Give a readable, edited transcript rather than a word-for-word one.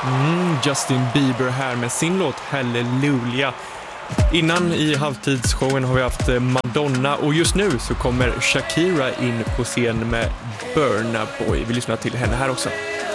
Justin Bieber här med sin låt Hallelujah. Innan i halvtidsshowen har vi haft Madonna och just nu så kommer Shakira in på scen med Burna Boy. Vi lyssnar till henne här också.